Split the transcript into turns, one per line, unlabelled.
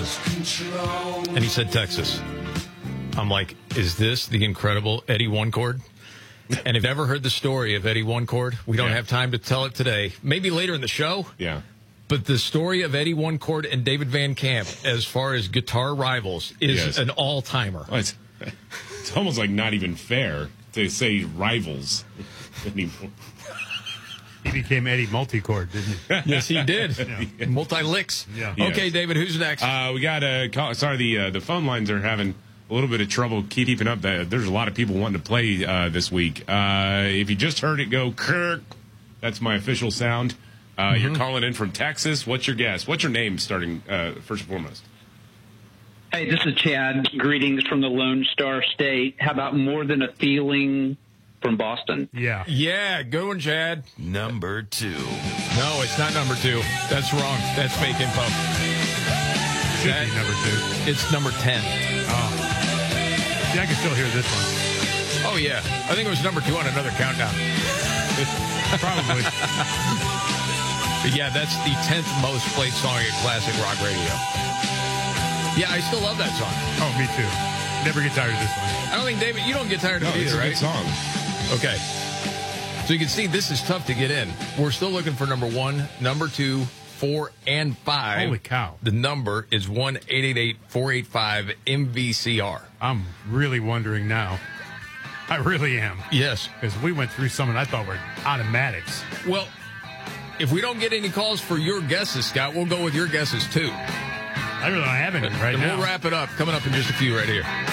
And he said Texas. I'm like, is this the incredible Eddie Onecord? And if you've ever heard the story of Eddie Onecord, we don't have time to tell it today. Maybe later in the show.
Yeah.
But the story of Eddie Onecord and David Van Camp, as far as guitar rivals, is an all-timer.
Well, it's almost like not even fair to say rivals anymore.
He became Eddie Multicord, didn't he?
Yes, he did. Multi-licks.
Yeah.
Okay, David, who's next?
We got a call. Sorry, the phone lines are having a little bit of trouble keeping up. There's a lot of people wanting to play this week. If you just heard it go, Kirk, that's my official sound. You're calling in from Texas. What's your guess? What's your name starting first and foremost?
Hey, this is Chad. Greetings from the Lone Star State. How about More Than a Feeling from Boston?
Yeah.
Yeah, good one, Chad.
Number 2.
No, it's not number 2. That's wrong. That's fake info.
Should be number 2.
It's number 10.
Oh. Yeah, I can still hear this one.
Oh, yeah. I think it was number 2 on another countdown.
Probably.
But yeah, that's the 10th most played song at Classic Rock Radio. Yeah, I still love that song.
Oh, me too. Never get tired of this one.
I don't think, David, you don't get tired of it either, right?
It's a good song.
Okay. So you can see this is tough to get in. We're still looking for number 1, number 2, 4, and 5.
Holy cow.
The number is 1-888-485-MVCR.
I'm really wondering now. I really am.
Yes.
Because we went through some that I thought were automatics.
Well, if we don't get any calls for your guesses, Scott, we'll go with your guesses, too.
I really don't have any right now.
We'll wrap it up. Coming up in just a few right here.